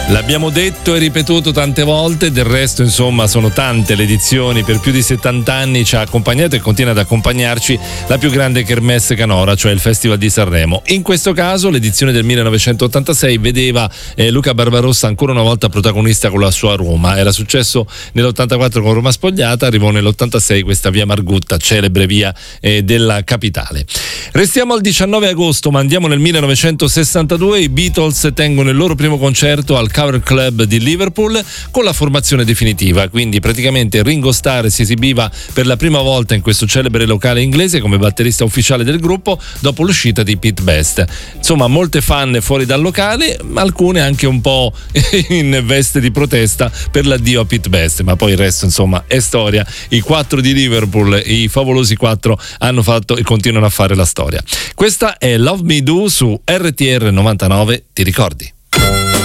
L'abbiamo detto e ripetuto tante volte, del resto insomma sono tante le edizioni, per più di 70 anni ci ha accompagnato e continua ad accompagnarci la più grande kermesse canora, cioè il Festival di Sanremo. In questo caso l'edizione del 1986 vedeva Luca Barbarossa ancora una volta protagonista con la sua Roma. Era successo nell'84 con Roma Spogliata, arrivò nell'86 questa via Margutta, celebre via della capitale. Restiamo al 19 agosto, ma andiamo nel 1962. I Beatles tengono il loro primo concerto al Cavern Club di Liverpool con la formazione definitiva, quindi praticamente Ringo Starr si esibiva per la prima volta in questo celebre locale inglese come batterista ufficiale del gruppo dopo l'uscita di Pete Best. Insomma, molte fan fuori dal locale, alcune anche un po' in veste di protesta per l'addio a Pete Best, ma poi il resto insomma è storia. I 4 di Liverpool, i favolosi 4, hanno fatto e continuano a fare la storia. Questa è Love Me Do su RTR 99, ti ricordi?